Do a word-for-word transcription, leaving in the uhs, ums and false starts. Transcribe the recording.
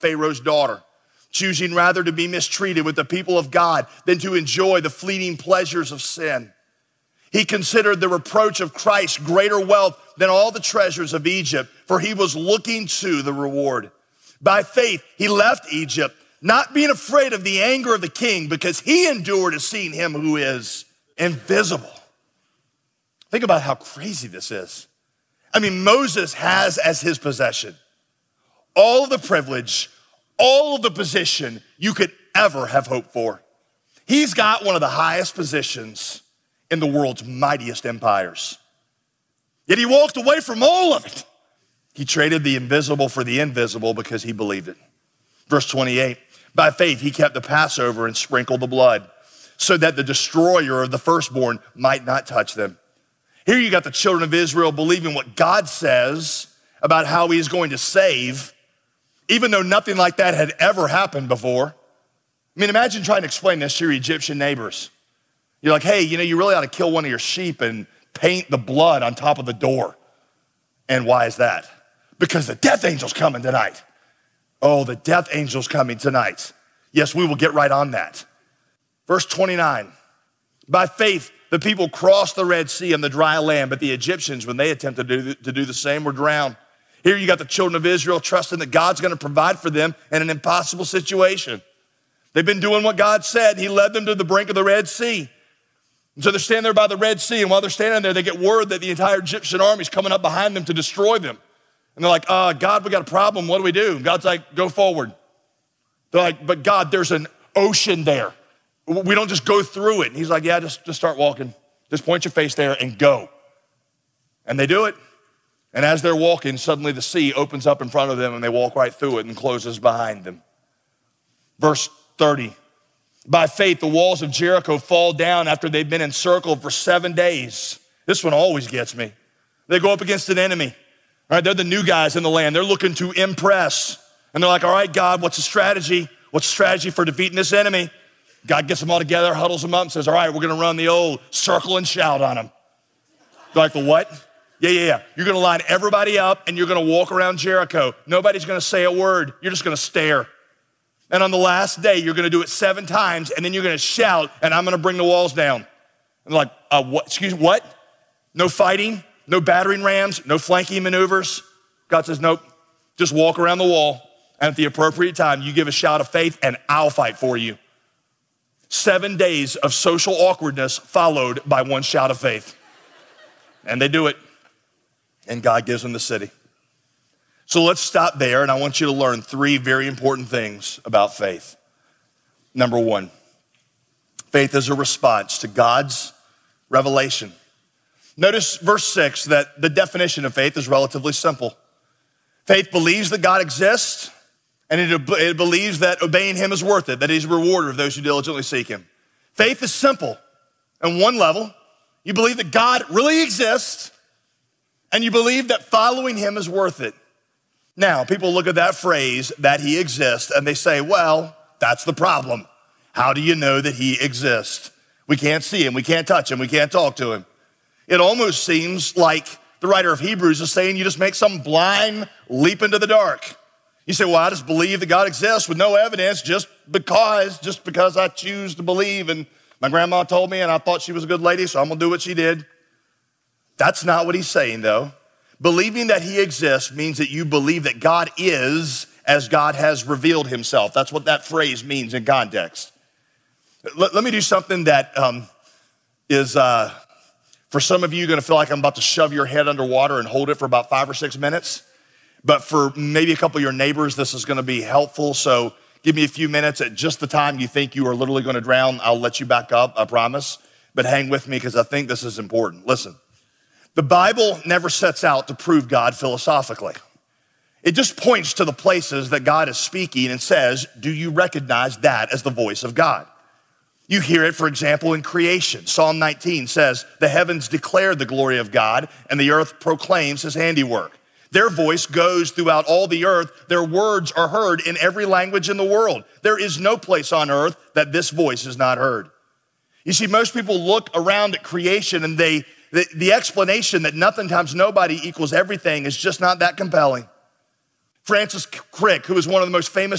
Pharaoh's daughter, choosing rather to be mistreated with the people of God than to enjoy the fleeting pleasures of sin. He considered the reproach of Christ greater wealth than all the treasures of Egypt, for he was looking to the reward. By faith, he left Egypt, not being afraid of the anger of the king, because he endured as seeing him who is invisible. Think about how crazy this is. I mean, Moses has as his possession all of the privilege, all of the position you could ever have hoped for. He's got one of the highest positions in the world's mightiest empires. Yet he walked away from all of it. He traded the invisible for the invisible because he believed it. Verse twenty-eight, by faith he kept the Passover and sprinkled the blood so that the destroyer of the firstborn might not touch them. Here you got the children of Israel believing what God says about how he is going to save, even though nothing like that had ever happened before. I mean, imagine trying to explain this to your Egyptian neighbors. You're like, hey, you know, you really ought to kill one of your sheep and paint the blood on top of the door. And why is that? Because the death angel's coming tonight. Oh, the death angel's coming tonight. Yes, we will get right on that. Verse twenty-nine, by faith, the people crossed the Red Sea on the dry land, but the Egyptians, when they attempted to do, to do the same, were drowned. Here you got the children of Israel trusting that God's gonna provide for them in an impossible situation. They've been doing what God said. He led them to the brink of the Red Sea. And so they're standing there by the Red Sea, and while they're standing there, they get word that the entire Egyptian army is coming up behind them to destroy them. And they're like, uh, God, we got a problem. What do we do? And God's like, go forward. They're like, but God, there's an ocean there. We don't just go through it. And he's like, yeah, just, just start walking. Just point your face there and go. And they do it. And as they're walking, suddenly the sea opens up in front of them and they walk right through it and closes behind them. Verse thirty, by faith, the walls of Jericho fall down after they've been encircled for seven days. This one always gets me. They go up against an enemy. All right, they're the new guys in the land. They're looking to impress. And they're like, all right, God, what's the strategy? What's the strategy for defeating this enemy? God gets them all together, huddles them up, and says, all right, we're gonna run the old circle and shout on them. They're like, the what? Yeah, yeah, yeah. You're gonna line everybody up and you're gonna walk around Jericho. Nobody's gonna say a word. You're just gonna stare. And on the last day, you're gonna do it seven times and then you're gonna shout and I'm gonna bring the walls down. And they're like, uh, what, excuse me, what? No fighting, no battering rams, no flanking maneuvers. God says, nope, just walk around the wall and at the appropriate time, you give a shout of faith and I'll fight for you. Seven days of social awkwardness followed by one shout of faith. And they do it. And God gives them the city. So let's stop there, and I want you to learn three very important things about faith. Number one, faith is a response to God's revelation. Notice verse six that the definition of faith is relatively simple. Faith believes that God exists, and it, it believes that obeying him is worth it, that he's a rewarder of those who diligently seek him. Faith is simple. On one level, you believe that God really exists, and you believe that following him is worth it. Now, people look at that phrase, that he exists, and they say, well, that's the problem. How do you know that he exists? We can't see him, we can't touch him, we can't talk to him. It almost seems like the writer of Hebrews is saying you just make some blind leap into the dark. You say, well, I just believe that God exists with no evidence just because, just because I choose to believe and my grandma told me and I thought she was a good lady, so I'm gonna do what she did. That's not what he's saying though. Believing that he exists means that you believe that God is as God has revealed himself. That's what that phrase means in context. Let, let me do something that um, is, uh, for some of you, gonna feel like I'm about to shove your head underwater and hold it for about five or six minutes. But for maybe a couple of your neighbors, this is gonna be helpful. So give me a few minutes. At just the time you think you are literally gonna drown, I'll let you back up, I promise. But hang with me because I think this is important. Listen, the Bible never sets out to prove God philosophically. It just points to the places that God is speaking and says, do you recognize that as the voice of God? You hear it, for example, in creation. Psalm nineteen says, the heavens declare the glory of God and the earth proclaims his handiwork. Their voice goes throughout all the earth. Their words are heard in every language in the world. There is no place on earth that this voice is not heard. You see, most people look around at creation and they, the, the explanation that nothing times nobody equals everything is just not that compelling. Francis Crick, who was one of the most famous